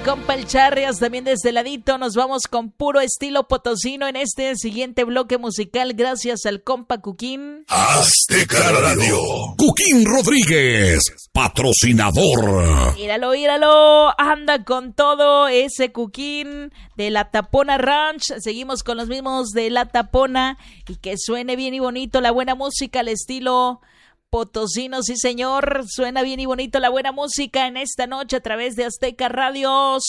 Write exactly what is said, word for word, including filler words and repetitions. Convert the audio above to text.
compa el Charrias, también desde el ladito. Nos vamos con puro estilo potosino en este siguiente bloque musical, gracias al compa Cuquín. Azteca Radio. Cuquín Rodríguez, patrocinador. Míralo, míralo, anda con todo ese Cuquín de La Tapona Ranch. Seguimos con los mismos de La Tapona y que suene bien y bonito la buena música al estilo potosino, sí señor, suena bien y bonito la buena música en esta noche a través de Azteca Radio.